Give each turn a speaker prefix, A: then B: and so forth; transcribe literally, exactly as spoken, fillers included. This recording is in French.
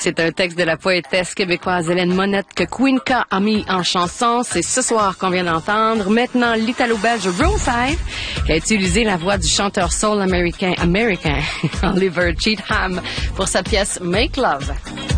A: C'est un texte de la poétesse québécoise Hélène Monette que Queenca a mis en chanson. C'est ce soir qu'on vient d'entendre. Maintenant, l'italo-belge Room cinq qui a utilisé la voix du chanteur soul américain, américain Oliver Cheatham pour sa pièce Make Love.